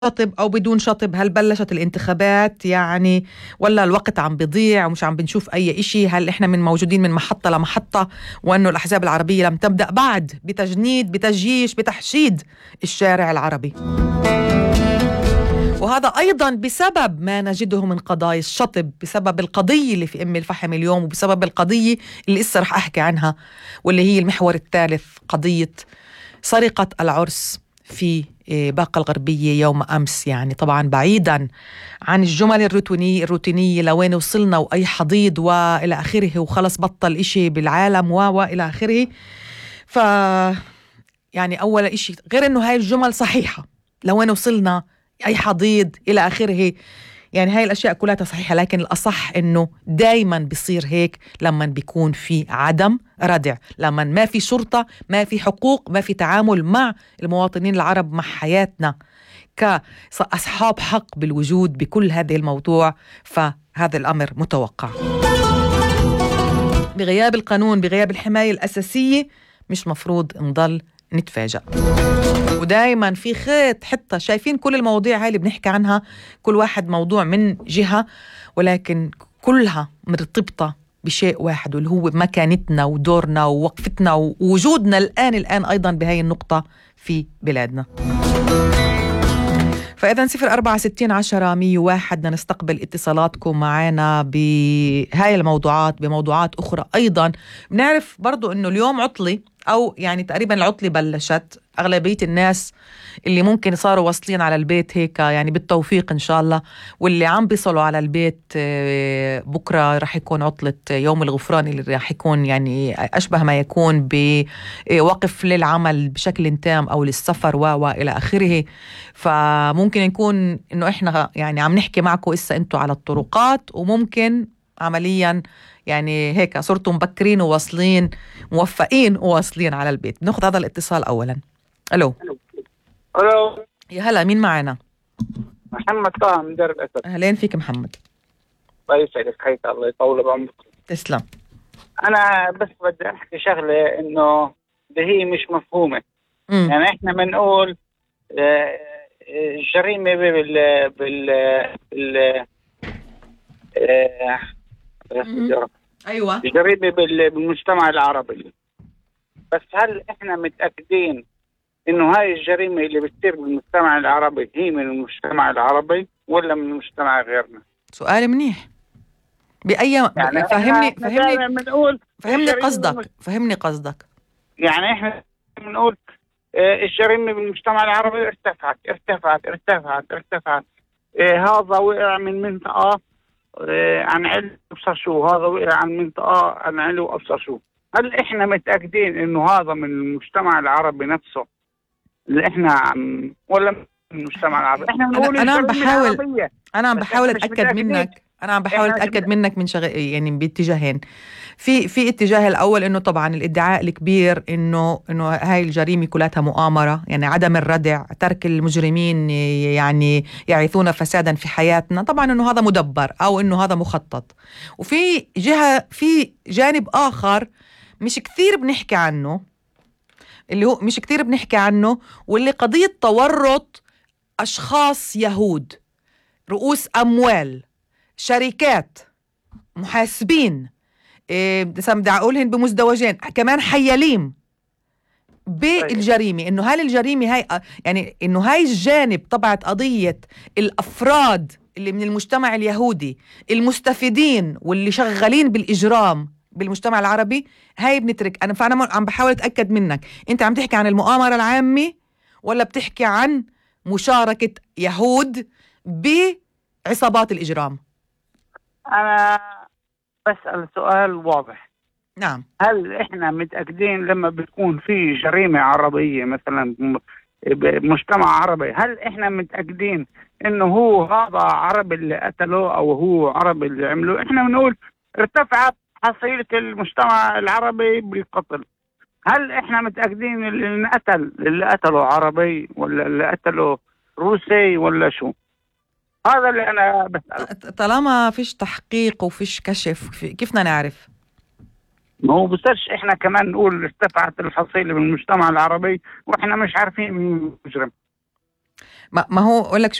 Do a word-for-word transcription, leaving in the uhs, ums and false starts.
شطب أو بدون شطب؟ هل بلشت الانتخابات يعني ولا الوقت عم بيضيع ومش عم بنشوف أي إشي؟ هل إحنا من موجودين من محطة لمحطة وأنه الأحزاب العربية لم تبدأ بعد بتجنيد بتجيش بتحشيد الشارع العربي؟ وهذا أيضا بسبب ما نجده من قضايا الشطب، بسبب القضية اللي في أم الفحم اليوم، وبسبب القضية اللي لسه رح أحكي عنها واللي هي المحور الثالث، قضية سرقة العرس في باقة الغربية يوم أمس. يعني طبعا بعيدا عن الجمل الروتينية الروتينية لوين وصلنا وأي حضيض وإلى آخره وخلص بطل إشي بالعالم وإلى آخره. ف يعني أول إشي غير أنه هاي الجمل صحيحة، لوين وصلنا أي حضيض إلى آخره، يعني هاي الأشياء كلها صحيحة، لكن الأصح أنه دايما بيصير هيك لما بيكون في عدم ردع، لما ما في شرطة، ما في حقوق، ما في تعامل مع المواطنين العرب مع حياتنا كأصحاب حق بالوجود بكل هذه الموضوع. فهذا الأمر متوقع. بغياب القانون، بغياب الحماية الأساسية، مش مفروض نضل نتفاجأ. ودايما في خيط، حتى شايفين كل المواضيع هاي اللي بنحكي عنها كل واحد موضوع من جهة، ولكن كلها مرتبطة بشيء واحد، واللي هو مكانتنا ودورنا ووقفتنا ووجودنا الآن الآن أيضا بهاي النقطة في بلادنا. فإذا صفر أربعة ستين عشرة مية واحد بدنا نستقبل اتصالاتكم معنا بهاي الموضوعات، بموضوعات أخرى أيضا. بنعرف برضو أنه اليوم عطلي، أو يعني تقريبا العطلة بلشت. أغلبية الناس اللي ممكن صاروا واصلين على البيت هيك يعني بالتوفيق إن شاء الله، واللي عم بيصلوا على البيت بكرة رح يكون عطلة يوم الغفران، اللي رح يكون يعني أشبه ما يكون بوقف للعمل بشكل تام أو للسفر وإلى آخره. فممكن يكون إنه إحنا يعني عم نحكي معكم إسا أنتوا على الطرقات، وممكن عمليا يعني هيك صرتوا مبكرين وواصلين موفقين وواصلين على البيت. بناخذ هذا الاتصال أولا. ألو. ألو. يا هلا، مين معنا؟ محمد طه من دار الأسد. أهلين فيك محمد. الله يسعدك، حياك الله يطول بعمرك. تسلم. أنا بس بدي أحكي شغلة إنه ده هي مش مفهومة. مم. يعني إحنا بنقول الجريمة بال بال بال أيوة الجريمة بالمجتمع العربي، بس هل إحنا متأكدين إنه هاي الجريمة اللي بتصير بالمجتمع العربي هي من المجتمع العربي ولا من المجتمع غيرنا؟ سؤال منيح. بأي يعني فهمني فهمني بنقول فهمني قصدك فهمني قصدك يعني إحنا بنقول الجريمة بالمجتمع العربي ارتفعت ارتفعت ارتفعت ارتفعت إيه هذا وقع من منطقة إيه عن علو أبصر شو، هذا وقع عن منطقة عن علو أبصر شو. هل إحنا متأكدين إنه هذا من المجتمع العربي نفسه اللي إحنا عم ولا من المجتمع العربي؟ إحنا بنقول أنا عم بحاول العربية. أنا عم بحاول أتأكد منك أنا عم بحاول أتأكد منك من شغ... يعني باتجاهين. في في اتجاه الأول إنه طبعا الادعاء الكبير إنه إنه هاي الجريمة كلها مؤامرة، يعني عدم الردع، ترك المجرمين يعني يعيثون فسادا في حياتنا، طبعا إنه هذا مدبر أو إنه هذا مخطط. وفي جهة في جانب آخر مش كثير بنحكي عنه، اللي هو مش كثير بنحكي عنه واللي قضية تورط أشخاص يهود، رؤوس أموال، شركات، محاسبين، إيه بدي أقولهن بمزدوجين، كمان حياليم بالجريمة. إنه هاي الجريمة هاي يعني إنه هاي الجانب طبعت قضية الأفراد اللي من المجتمع اليهودي المستفيدين واللي شغالين بالإجرام بالمجتمع العربي، هاي بنترك. أنا فأنا عم بحاول أتأكد منك، أنت عم تحكي عن المؤامرة العامة ولا بتحكي عن مشاركة يهود بعصابات الإجرام؟ أنا بسأل سؤال واضح. نعم. هل إحنا متأكدين لما بتكون في جريمة عربية مثلا بمجتمع عربي، هل إحنا متأكدين إنه هو هذا عربي اللي قتله أو هو عربي اللي عمله؟ إحنا بنقول ارتفعت حصيلة المجتمع العربي بالقتل. هل إحنا متأكدين اللي قتل اللي قتله عربي ولا اللي قتله روسي ولا شو؟ هذا اللي أنا بسأل. طالما فيش تحقيق وفيش كشف كيف بدنا نعرف؟ ما هو بصيرش إحنا كمان نقول ارتفعت الحصيلة بالمجتمع العربي وإحنا مش عارفين مين المجرم. ما ما هو أقول لك